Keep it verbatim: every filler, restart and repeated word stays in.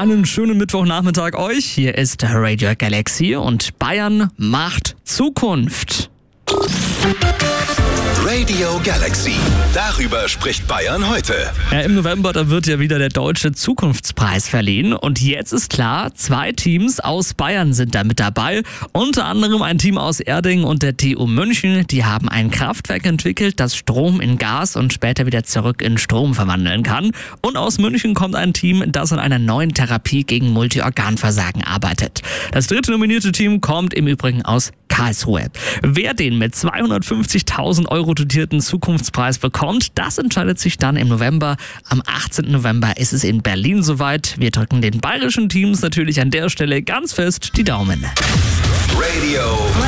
Einen schönen Mittwochnachmittag euch. Hier ist Radio Galaxy und Bayern macht Zukunft. Radio Galaxy. Darüber spricht Bayern heute. Ja, im November, da wird ja wieder der Deutsche Zukunftspreis verliehen. Und jetzt ist klar, zwei Teams aus Bayern sind da mit dabei. Unter anderem ein Team aus Erding und der T U München. Die haben ein Kraftwerk entwickelt, das Strom in Gas und später wieder zurück in Strom verwandeln kann. Und aus München kommt ein Team, das an einer neuen Therapie gegen Multiorganversagen arbeitet. Das dritte nominierte Team kommt im Übrigen aus Karlsruhe. Wer den mit zweihundertfünfzigtausend Euro dotierten Zukunftspreis bekommt, das entscheidet sich dann im November. Am achtzehnten November ist es in Berlin soweit. Wir drücken den bayerischen Teams natürlich an der Stelle ganz fest die Daumen. Radio